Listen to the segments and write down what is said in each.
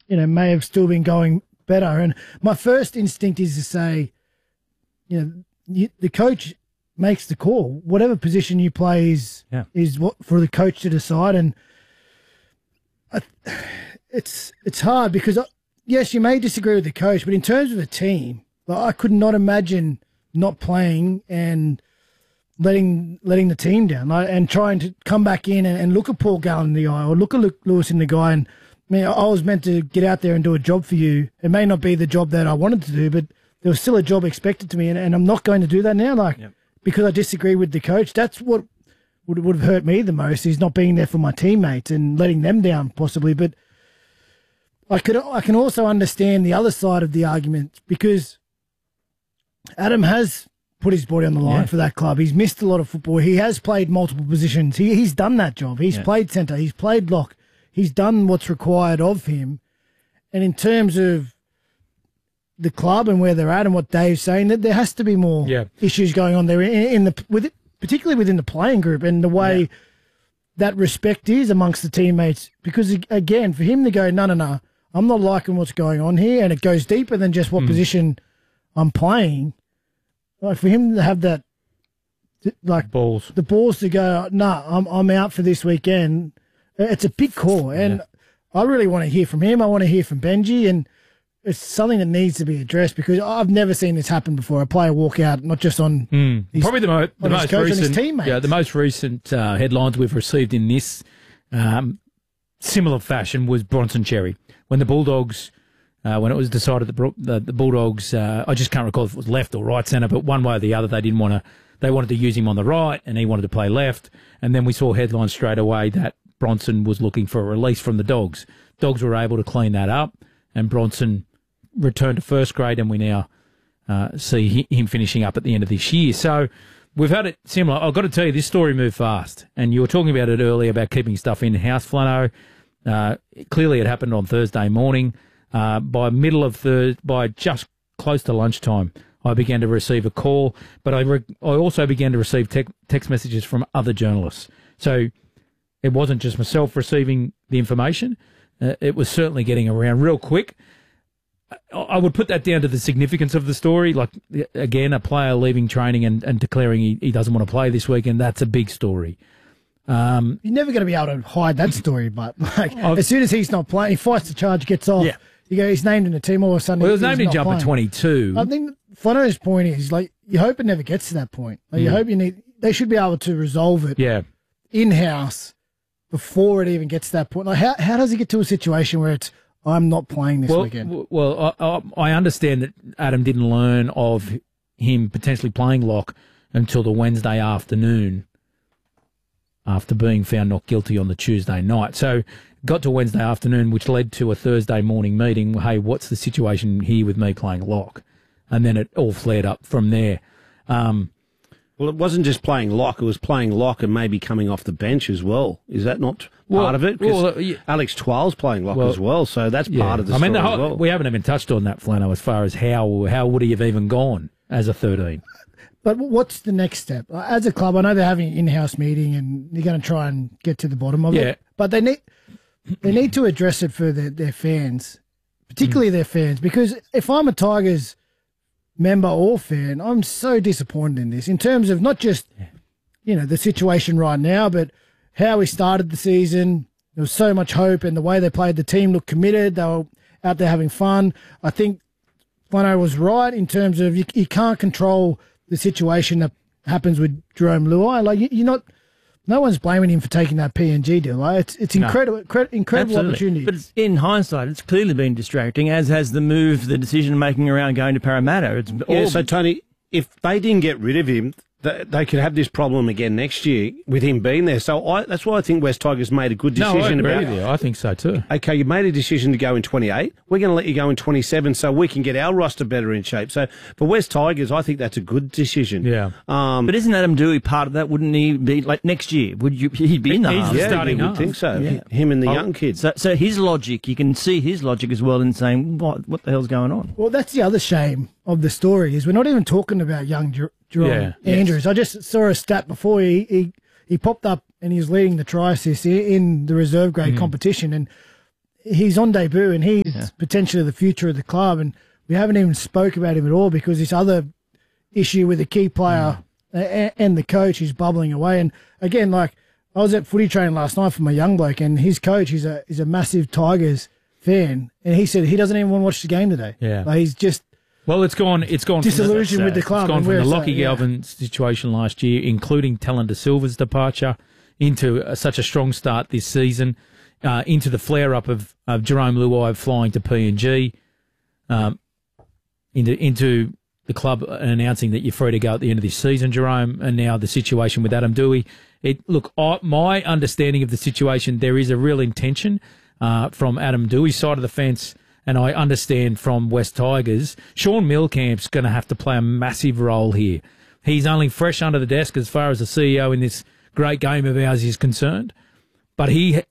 may have still been going better. And my first instinct is to say, the coach makes the call. Whatever position you play is what for the coach to decide. And it's hard because, yes, you may disagree with the coach, but in terms of the team, I could not imagine not playing and letting the team down, and trying to come back in and look at Paul Gallen in the eye or look at Luke Lewis in the guy. And I was meant to get out there and do a job for you. It may not be the job that I wanted to do, but there was still a job expected to me, and I'm not going to do that now. Because I disagree with the coach. That's what would have hurt me the most, is not being there for my teammates and letting them down possibly. But I can also understand the other side of the argument, because Adam has put his body on the line for that club. He's missed a lot of football. He has played multiple positions. He's done that job. He's played centre. He's played lock. He's done what's required of him. And in terms of the club and where they're at and what Dave's saying, that there has to be more issues going on there particularly within the playing group, and the way that respect is amongst the teammates. Because, again, for him to go, no, I'm not liking what's going on here, and it goes deeper than just what position I'm playing. Like, for him to have that, the balls to go, I'm out for this weekend. It's a big call, and I really want to hear from him. I want to hear from Benji, and it's something that needs to be addressed, because I've never seen this happen before. A player walk out, not just on probably the most recent, teammates. The most recent headlines we've received in this similar fashion was Bronson Cherry, when the Bulldogs. When it was decided that the Bulldogs, I just can't recall if it was left or right centre, but one way or the other, they wanted to use him on the right, and he wanted to play left. And then we saw headlines straight away that Bronson was looking for a release from the Dogs. Dogs were able to clean that up, and Bronson returned to first grade, and we now see him finishing up at the end of this year. So we've had it similar. I've got to tell you, this story moved fast, and you were talking about it earlier about keeping stuff in-house, Flano. Clearly it happened on Thursday morning. By just close to lunchtime, I began to receive a call, but I also began to receive text messages from other journalists. So it wasn't just myself receiving the information. It was certainly getting around real quick. I would put that down to the significance of the story. Like, again, a player leaving training and declaring he doesn't want to play this weekend, that's a big story. You're never going to be able to hide that story, but as soon as he's not playing, he fights the charge, gets off. Yeah. You go, he's named in the team all of a sudden. Well, he was named in jump at 22. I think Flano's point is, you hope it never gets to that point. You hope they should be able to resolve it in-house before it even gets to that point. How does he get to a situation where it's, I'm not playing this weekend? Well, I understand that Adam didn't learn of him potentially playing lock until the Wednesday afternoon after being found not guilty on the Tuesday night. So got to Wednesday afternoon, which led to a Thursday morning meeting. Hey, what's the situation here with me playing lock? And then it all flared up from there. Well, it wasn't just playing lock. It was playing lock and maybe coming off the bench as well. Is that not part of it? Because Alex Twal's playing lock as well, so that's part of the story as well. We haven't even touched on that, Flano, as far as how would he have even gone as a 13. But what's the next step? As a club, I know they're having an in-house meeting and they're going to try and get to the bottom of it. But they need to address it for their fans, particularly their fans, because if I'm a Tigers member or fan, I'm so disappointed in this, in terms of not just the situation right now, but how we started the season. There was so much hope, and the way they played, the team looked committed. They were out there having fun. I think Flano was right in terms of you can't control the situation that happens with Jerome Luai. No one's blaming him for taking that PNG deal. It's incredible opportunity. But in hindsight, it's clearly been distracting, as has the decision making around going to Parramatta. So Tony, if they didn't get rid of him, they could have this problem again next year with him being there. So that's why I think West Tigers made a good decision. No, I agree with you. I think so too. Okay, you made a decision to go in 28. We're going to let you go in 27 so we can get our roster better in shape. So for West Tigers, I think that's a good decision. Yeah. But isn't Adam Dewey part of that? Wouldn't he be, next year? He'd be in the half? Yeah, starting I would think so. Yeah. Him and the young kids. So his logic, you can see his logic as well in saying, what the hell's going on? Well, that's the other shame of the story, is we're not even talking about young Jerome Andrews. I just saw a stat before he popped up, and he was leading the try assist in the reserve grade competition, and he's on debut and he's potentially the future of the club, and we haven't even spoke about him at all because this other issue with the key player and the coach is bubbling away. And again, like I was at footy training last night for my young bloke, and his coach is a massive Tigers fan, and he said he doesn't even want to watch the game today. Yeah, like he's just it's gone disillusioned with the club. It's gone from the Lockie Galvin situation last year, including Talon De Silva's departure, into such a strong start this season, into the flare-up of Jerome Luai flying to PNG, into the club announcing that you're free to go at the end of this season, Jerome, and now the situation with Adam Doueihi. My understanding of the situation, there is a real intention from Adam Doueihi's side of the fence, and I understand from West Tigers, Sean Milcamp's going to have to play a massive role here. He's only fresh under the desk as far as the CEO in this great game of ours is concerned, but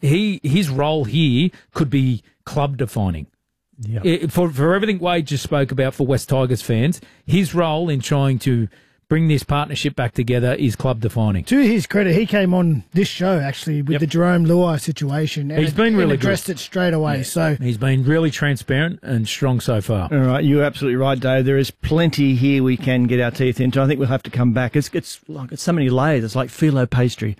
his role here could be club defining. Yep. For everything Wade just spoke about for West Tigers fans, his role in trying to bring this partnership back together is club defining. To his credit, he came on this show actually with the Jerome Luai situation. And he's been really addressed it straight away. Yeah. So he's been really transparent and strong so far. All right, you're absolutely right, Dave. There is plenty here we can get our teeth into. I think we'll have to come back. It's so many layers. It's like phyllo pastry.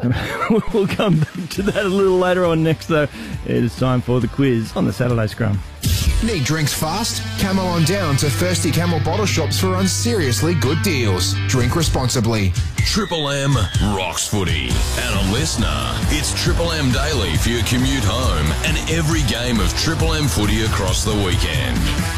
We'll come back to that a little later on next, though. It is time for the quiz on the Saturday Scrum. Need drinks fast? Camel on down to Thirsty Camel bottle shops for unseriously good deals. Drink responsibly. Triple M rocks footy. And a listener, it's Triple M Daily for your commute home and every game of Triple M footy across the weekend.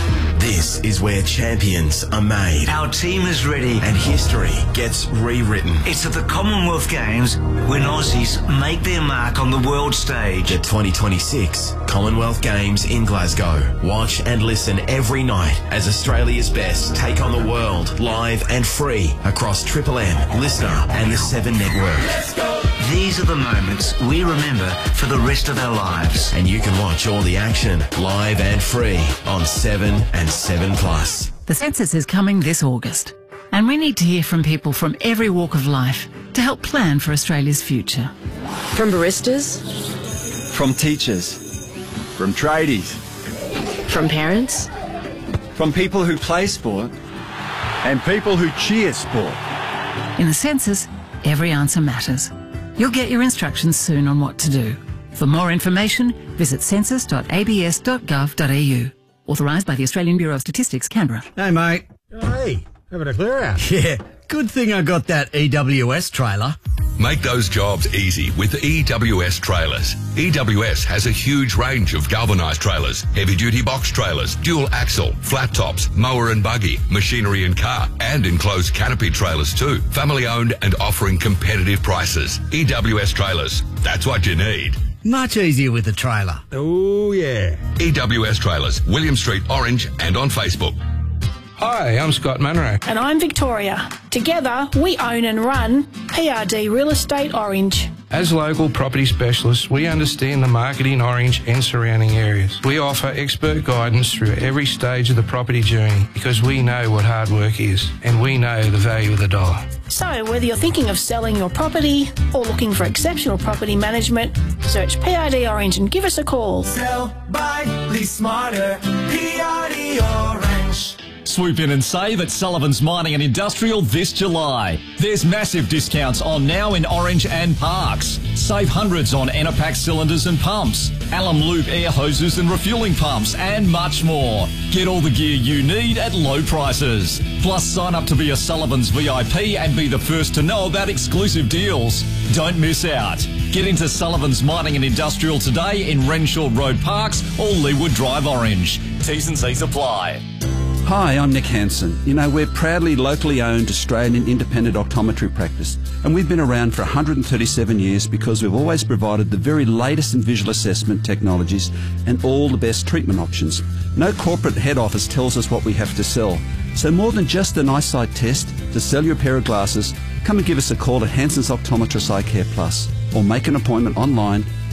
This is where champions are made. Our team is ready. And history gets rewritten. It's at the Commonwealth Games when Aussies make their mark on the world stage. The 2026 Commonwealth Games in Glasgow. Watch and listen every night as Australia's best take on the world live and free across Triple M, Listener and the 7 Network. Let's go. These are the moments we remember for the rest of our lives. And you can watch all the action live and free on 7 and 7+. The census is coming this August, and we need to hear from people from every walk of life to help plan for Australia's future. From baristas, from teachers, from tradies, from parents, from people who play sport, and people who cheer sport. In the census, every answer matters. You'll get your instructions soon on what to do. For more information, visit census.abs.gov.au. Authorised by the Australian Bureau of Statistics, Canberra. Hey, mate. Hey, having a clear out. Yeah, good thing I got that EWS trailer. Make those jobs easy with EWS trailers. EWS has a huge range of galvanised trailers, heavy-duty box trailers, dual axle, flat tops, mower and buggy, machinery and car, and enclosed canopy trailers too. Family owned and offering competitive prices. EWS trailers. That's what you need. Much easier with the trailer. Oh, yeah. EWS Trailers, William Street, Orange, and on Facebook. Hi, I'm Scott Munro. And I'm Victoria. Together, we own and run PRD Real Estate Orange. As local property specialists, we understand the market in Orange and surrounding areas. We offer expert guidance through every stage of the property journey because we know what hard work is and we know the value of the dollar. So whether you're thinking of selling your property or looking for exceptional property management, search PRD Orange and give us a call. Sell, buy, lease smarter, PRD Orange. Swoop in and save at Sullivan's Mining and Industrial this July. There's massive discounts on now in Orange and Parks. Save hundreds on Enerpac cylinders and pumps, Alum Loop air hoses and refuelling pumps, and much more. Get all the gear you need at low prices. Plus, sign up to be a Sullivan's VIP and be the first to know about exclusive deals. Don't miss out. Get into Sullivan's Mining and Industrial today in Renshaw Road Parks or Leewood Drive Orange. T's and C's apply. Hi, I'm Nick Hansen. You know, we're proudly locally owned Australian independent optometry practice, and we've been around for 137 years because we've always provided the very latest in visual assessment technologies and all the best treatment options. No corporate head office tells us what we have to sell. So more than just an eyesight test, to sell your pair of glasses, come and give us a call at Hansen's Optometrist Eye Care Plus, or make an appointment online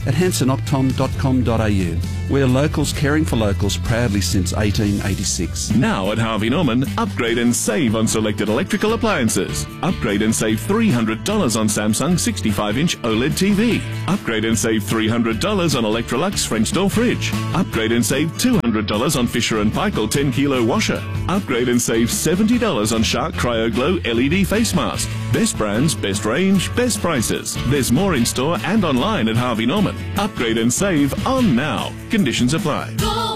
at hansonoptom.com.au. We're locals caring for locals proudly since 1886. Now at Harvey Norman, upgrade and save on selected electrical appliances. Upgrade and save $300 on Samsung 65-inch OLED TV. Upgrade and save $300 on Electrolux French door fridge. Upgrade and save $200 on Fisher & Paykel 10-kilo washer. Upgrade and save $70 on Shark CryoGlow LED face mask. Best brands, best range, best prices. There's more in store and online at Harvey Norman. Upgrade and save on now. Conditions apply.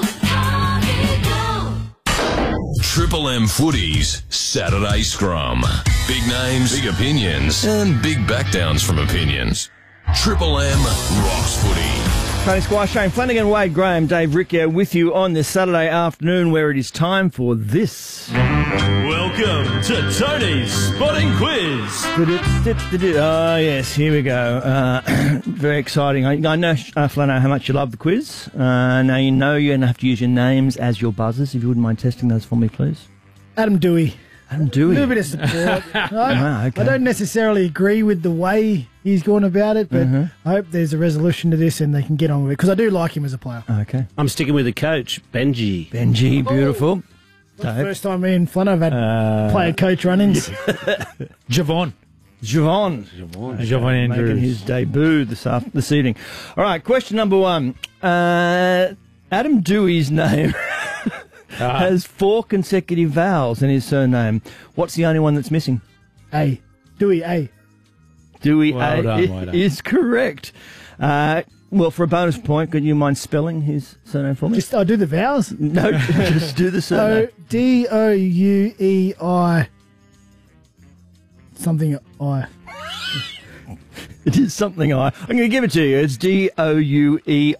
Triple M Footy's Saturday Scrum. Big names, big opinions, and big backdowns from opinions. Triple M rocks footy. Tony Squire, Shane Flanagan, Wade Graham, Dave Riccio with you on this Saturday afternoon where it is time for this. Welcome to Tony's Spotting Quiz. Oh, yes, here we go. Very exciting. I know, Flano, how much you love the quiz. Now you know you're going to have to use your names as your buzzers. If you wouldn't mind testing those for me, please. Adam Dewey. Adam Dewey. A little bit of support. Okay. I don't necessarily agree with the way he's gone about it, but I hope there's a resolution to this and they can get on with it, because I do like him as a player. Okay. I'm sticking with the coach, Benji. Benji, beautiful. First time me and Flano have had player-coach run-ins. Javon Javon Andrews. Making his debut this evening. All right, question number one. Adam Dewey's name has 4 consecutive vowels in his surname. What's the only one that's missing? A. Dewey A. Dewey well A done. is correct. Well, for a bonus point, could you mind spelling his surname for me? I'll do the vowels? No, just do the surname. Douei something I. It is something I'm going to give it to you. It's Doueih.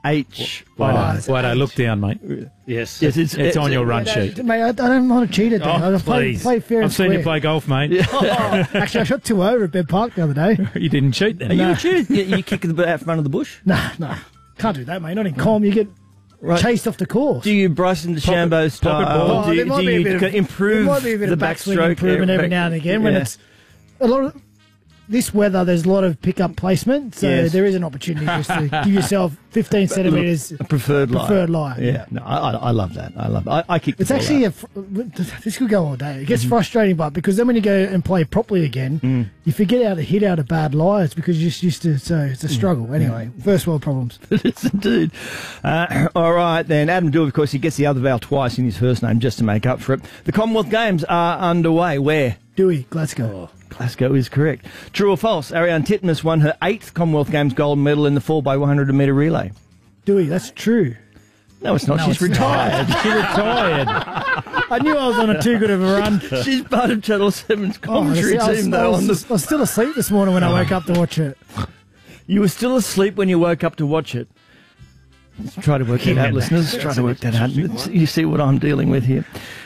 Wait, look down, mate. Yes, it's on your run sheet. Mate, I don't want to cheat at that. Oh, I please. play fair and I've seen square. you play golf, mate. Actually, I shot 2 over at Bed Park the other day. You didn't cheat then. Are you a cheater? You kick the out front of the bush? Nah. Can't do that, mate. Not in Colm. You get chased off the course. Do you Bryson DeChambeau style? There might be a bit of improve the backswing improvement every now and again when it's a lot of this weather. There's a lot of pickup placement, so there is an opportunity just to give yourself 15 centimetres preferred lie. Yeah, no, I love that. I kick. It's actually this could go all day. It gets frustrating, but because then when you go and play properly again, you forget how to hit out of bad lies because you're just used to. So it's a struggle. Anyway, first world problems. It is indeed. All right then, Adam Dewey, of course, he gets the other vowel twice in his first name just to make up for it. The Commonwealth Games are underway. Where? Dewey, Glasgow. Glasgow is correct. True or false? Ariane Titmus won her 8th Commonwealth Games gold medal in the 4x100-metre relay. Dewey, that's true. No, it's not. She's retired. She retired. I knew I was on too good of a run. She's part of Channel 7's commentary team, though. I was still asleep this morning when I woke up to watch it. You were still asleep when you woke up to watch it. Let's try to work that out, listeners. Try to work that out. You see what I'm dealing with here.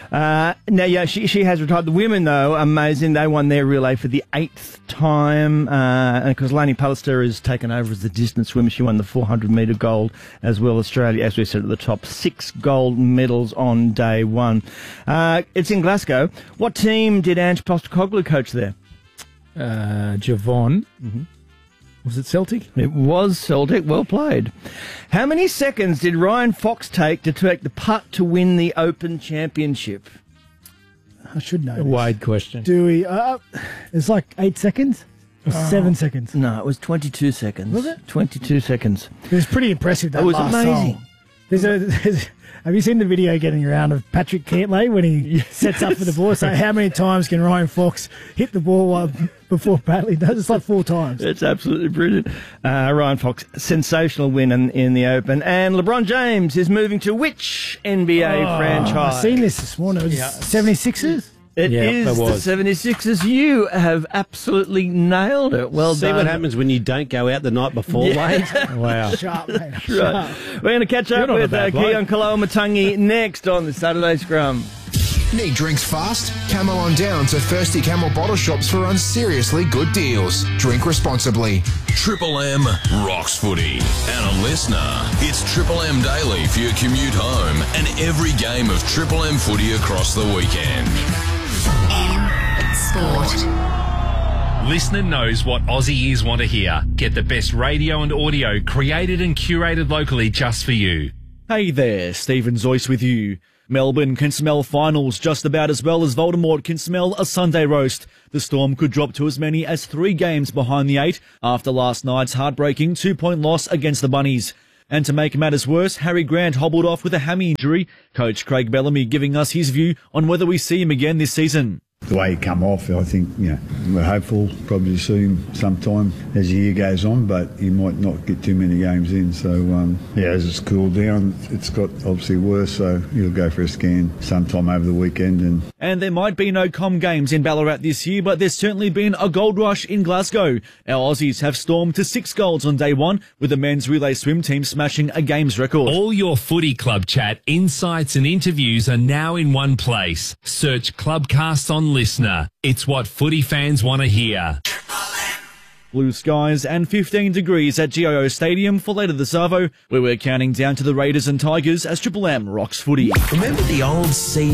She has retired. The women, though, amazing. They won their relay for the 8th time. And because Lani Pallister has taken over as the distance swimmer, she won the 400-metre gold as well. Australia, as we said at the top, 6 gold medals on day one. It's in Glasgow. What team did Ange Postecoglou coach there? Javon. Was it Celtic? It was Celtic. Well played. How many seconds did Ryan Fox take to take the putt to win the Open Championship? I should know. A wide question. Dewey, it's like 8 seconds? Or 7 seconds? No, it was 22 seconds. Was it? 22 seconds. It was pretty impressive, that It was last amazing. song. Have you seen the video getting around of Patrick Cantlay when he sets up for the ball? So how many times can Ryan Fox hit the ball before Batley does? It's like 4 times. It's absolutely brilliant. Ryan Fox, sensational win in the Open. And LeBron James is moving to which NBA franchise? I've seen this morning. It was 76ers? It is the 76ers. You have absolutely nailed it. Well done. See what happens when you don't go out the night before, Wade? Wow. Sharp, mate. Right. Sharp. We're going to catch up with Keon Koloamatangi next on the Saturday Scrum. Need drinks fast? Camel on down to Thirsty Camel bottle shops for unseriously good deals. Drink responsibly. Triple M rocks footy. And a listener, it's Triple M Daily for your commute home and every game of Triple M footy across the weekend. M Sport. Listener knows what Aussie ears want to hear. Get the best radio and audio created and curated locally just for you. Hey there, Stephen Zoyce with you. Melbourne can smell finals just about as well as Voldemort can smell a Sunday roast. The Storm could drop to as many as 3 games behind the 8 after last night's heartbreaking 2-point loss against the Bunnies. And to make matters worse, Harry Grant hobbled off with a hammy injury. Coach Craig Bellamy giving us his view on whether we see him again this season. The way he come off, I think, we're hopeful probably to see him sometime as the year goes on, but he might not get too many games in. So, as it's cooled down, it's got obviously worse, so he'll go for a scan sometime over the weekend. And there might be no Com games in Ballarat this year, but there's certainly been a gold rush in Glasgow. Our Aussies have stormed to 6 golds on day 1, with the men's relay swim team smashing a games record. All your footy club chat, insights and interviews are now in one place. Search Clubcast on Listener. It's what footy fans want to hear. Blue skies and 15 degrees at GIO Stadium for later this Arvo, where we're counting down to the Raiders and Tigers as Triple M rocks footy. Remember the old CD